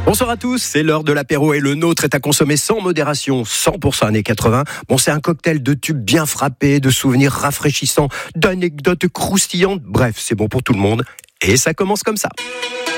Bonsoir à tous, c'est l'heure de l'apéro et le nôtre est à consommer sans modération, 100% années 80. Bon, c'est un cocktail de tubes bien frappés, de souvenirs rafraîchissants, d'anecdotes croustillantes. Bref, c'est bon pour tout le monde et ça commence comme ça.